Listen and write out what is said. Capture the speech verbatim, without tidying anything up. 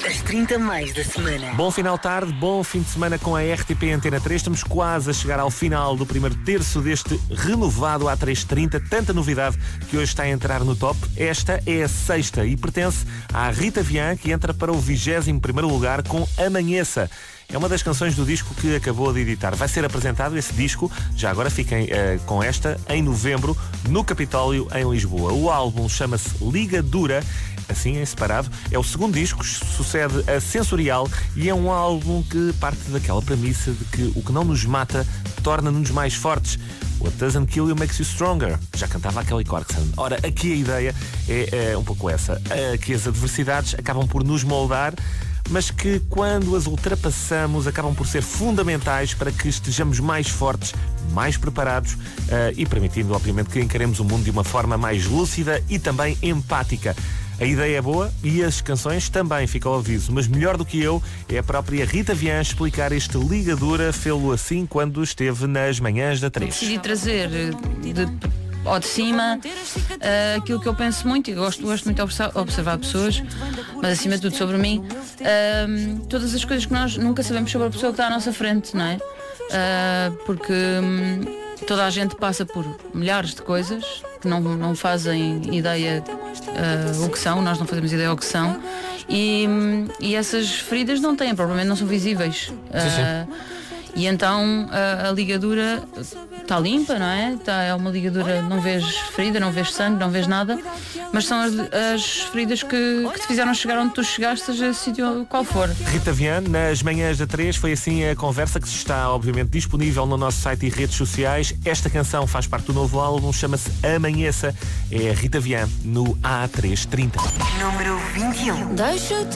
As trinta mais da semana. Bom final de tarde, bom fim de semana com a R T P Antena três. Estamos quase a chegar ao final do primeiro terço deste renovado A trezentos e trinta. Tanta novidade que hoje está a entrar no top. Esta é a sexta e pertence à Rita Vian, que entra para o vigésimo primeiro lugar com Amanheça. É uma das canções do disco que acabou de editar. Vai ser apresentado esse disco, já agora fiquem uh, com esta, em novembro, no Capitólio, em Lisboa. O álbum chama-se Liga Dura, assim em separado. É o segundo disco, sucede a Sensorial e é um álbum que parte daquela premissa de que o que não nos mata torna-nos mais fortes. What doesn't kill you makes you stronger. Já cantava a Kelly Clarkson. Ora, aqui a ideia é, é um pouco essa. É que as adversidades acabam por nos moldar, mas que quando as ultrapassamos acabam por ser fundamentais para que estejamos mais fortes, mais preparados uh, e permitindo, obviamente, que encaremos o mundo de uma forma mais lúcida e também empática. A ideia é boa e as canções também, fica ao aviso, mas melhor do que eu é a própria Rita Vian explicar este Liga Dura, fê-lo assim quando esteve nas manhãs da três. Decidi trazer de, ao de cima uh, aquilo que eu penso muito e gosto, gosto muito de observar, observar pessoas, mas acima de tudo sobre mim, uh, todas as coisas que nós nunca sabemos sobre a pessoa que está à nossa frente, não é? Uh, porque um, toda a gente passa por milhares de coisas que não, não fazem ideia uh, o que são, nós não fazemos ideia o que são e, e essas feridas não têm, provavelmente não são visíveis. Sim, sim. Uh, E então a, a ligadura está limpa, não é? Tá, é uma ligadura, não vês ferida, não vês sangue, não vês nada, mas são as, as feridas que, que te fizeram chegar onde tu chegaste, seja sítio qual for. Rita Vian, nas manhãs da três, foi assim a conversa que está obviamente disponível no nosso site e redes sociais. Esta canção faz parte do novo álbum, chama-se Amanheça. É a Rita Vian no A trezentos e trinta. Número vinte e um. Deixa-te